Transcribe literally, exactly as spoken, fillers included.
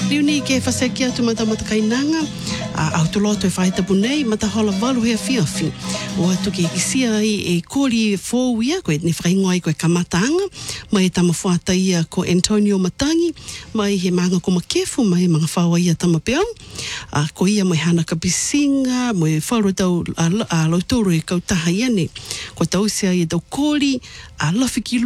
Liuni ke faseki atu mata mata kainanga a auto loto e whaita punei mata hola walu hea fiafi o atu ke kisia ai e kori fōu ia koe ni whaingoa ai koe kamatanga mai e tamafuata ia ko Antonio Matangi mai he manga ko makefu mai mga whaua ia tamapeau a ko ia mai hana kapisinga mai whauru tau a, a lautoro e kautaha ia ne ko tau sea i tau kori a lawhiki